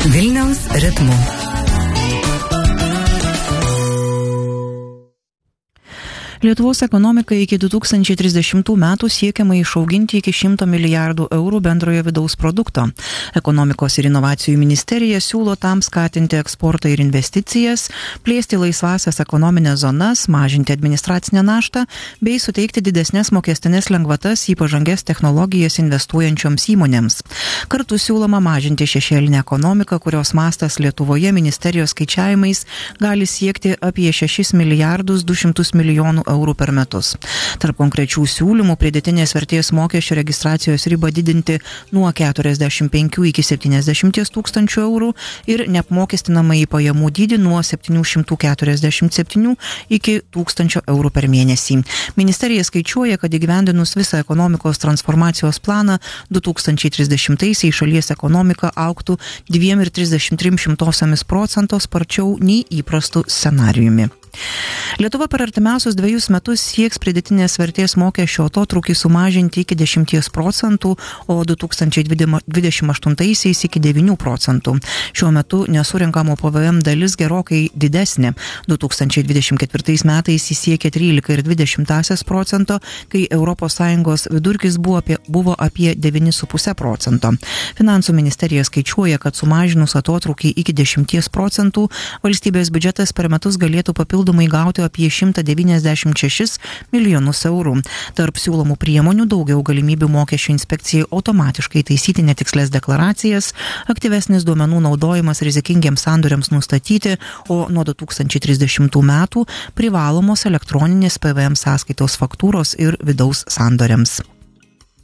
Vilniaus ritmu. Lietuvos ekonomika iki 2030 metų siekiama išauginti iki 100 milijardų eurų bendrojo vidaus produkto. Ekonomikos ir inovacijų ministerija siūlo tam skatinti eksportą ir investicijas, plėsti laisvasias ekonominės zonas, mažinti administracinę naštą bei suteikti didesnės mokestinės lengvatas į pažangias technologijas investuojančioms įmonėms. Kartu siūloma mažinti šešėlinę ekonomiką, kurios mastas Lietuvoje ministerijos skaičiavimais gali siekti apie 6 milijardus 200 milijonų eurų per metus. Tarp konkrečių siūlymų pridėtinės vertės mokesčio registracijos ribą didinti nuo 45 iki 70 tūkstančių eurų ir neapmokestinamąjį pajamų dydį nuo 747 iki 1000 eurų per mėnesį. Ministerija skaičiuoja, kad įgyvendinus visą ekonomikos transformacijos planą 2030-aisiais šalies ekonomika augtų 2,33% sparčiau nei įprastų scenarijumi. Lietuva per artimiausius 2 metus sieks pridėtinės vertės mokesčio atotrūkį sumažinti iki 10%, o 2028-aisiais iki 9%. Šiuo metu nesurinkamo PVM dalis gerokai didesnė. 2024 metais jis siekia 13,20%, kai ES vidurkis buvo apie 9,5%. Finansų ministerija skaičiuoja, kad sumažinus atotrūkį iki 10%, valstybės biudžetas per metus galėtų papildomai gauti apie 196 milijonus eurų. Tarp siūlomų priemonių daugiau galimybių mokesčių inspekcijai automatiškai taisyti netikslės deklaracijas, aktyvesnis duomenų naudojimas rizikingiems sandoriams nustatyti, o nuo 2030 metų privalomos elektroninės PVM sąskaitos faktūros ir vidaus sandoriams.